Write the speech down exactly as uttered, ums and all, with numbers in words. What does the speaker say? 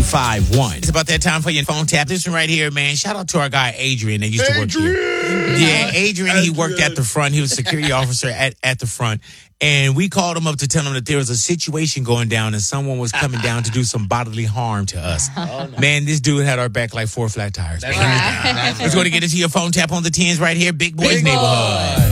three five one. It's about that time for your phone tap. This one right here, man. Shout out to our guy Adrian that used to work here. Yeah, Adrian, he worked at the front. He was a security officer at, at the front. And we called him up to tell him that there was a situation going down and someone was coming down to do some bodily harm to us. Oh, no. Man, this dude had our back like four flat tires. That's right. Let's go to get into your phone tap on the tens right here. Big Boys Big Neighborhood. Boy.